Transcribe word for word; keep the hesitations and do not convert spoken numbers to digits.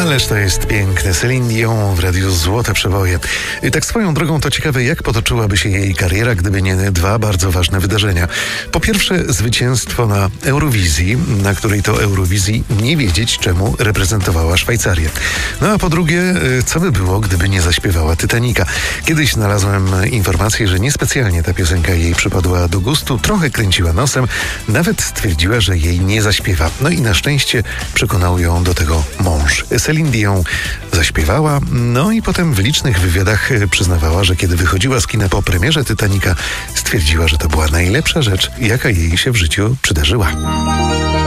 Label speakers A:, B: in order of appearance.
A: Ależ to jest piękne. Celine Dion w radiu Złote Przeboje. I tak swoją drogą to ciekawe, jak potoczyłaby się jej kariera, gdyby nie dwa bardzo ważne wydarzenia. Po pierwsze, zwycięstwo na Eurowizji, na której to Eurowizji nie wiedzieć, czemu reprezentowała Szwajcarię. No a po drugie, co by było, gdyby nie zaśpiewała Titanica. Kiedyś znalazłem informację, że niespecjalnie ta piosenka jej przypadła do gustu, trochę kręciła nosem, nawet stwierdziła, że jej nie zaśpiewa. No i na szczęście przekonał ją do tego mąż. Celine Dion zaśpiewała, no i potem w licznych wywiadach przyznawała, że kiedy wychodziła z kina po premierze Titanica, stwierdziła, że to była najlepsza rzecz, jaka jej się w życiu przydarzyła.